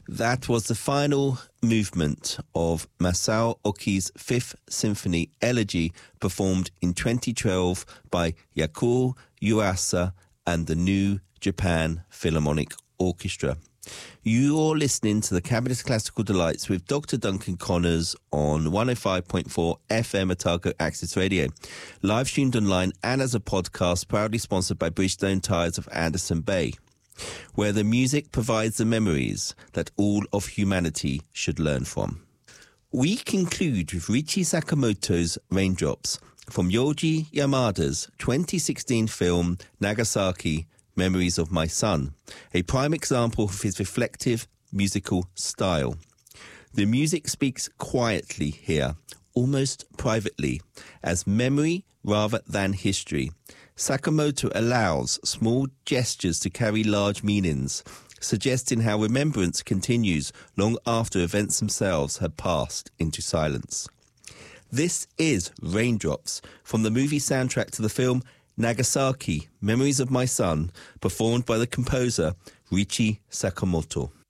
That was the final movement of Masao Oki's Fifth Symphony Elegy, performed in 2012 by Yaku Yuasa and the New Japan Philharmonic Orchestra. You're listening to the Cabinet Classical Delights with Dr. Duncan Connors on 105.4 FM Otago Access Radio. Live streamed online and as a podcast, proudly sponsored by Bridgestone Tyres of Anderson Bay, where the music provides the memories that all of humanity should learn from. We conclude with Richie Sakamoto's Raindrops from Yoji Yamada's 2016 film Nagasaki, Memories of My Son, a prime example of his reflective musical style. The music speaks quietly here, almost privately, as memory rather than history. Sakamoto allows small gestures to carry large meanings, suggesting how remembrance continues long after events themselves have passed into silence. This is Raindrops from the movie soundtrack to the film Nagasaki, Memories of My Son, performed by the composer Richie Sakamoto.